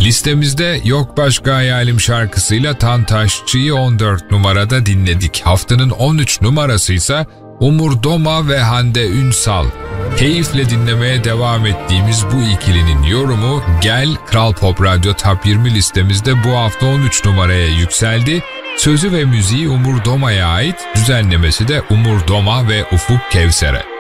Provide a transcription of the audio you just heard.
Listemizde Yok Başka Hayalim şarkısıyla Tantaşçı'yı 14 numarada dinledik. Haftanın 13 numarası ise Umur Doma ve Hande Ünsal. Keyifle dinlemeye devam ettiğimiz bu ikilinin yorumu Gel Kral Pop Radyo Top 20 listemizde bu hafta 13 numaraya yükseldi. Sözü ve müziği Umur Doma'ya ait, düzenlemesi de Umur Doma ve Ufuk Kevser'e.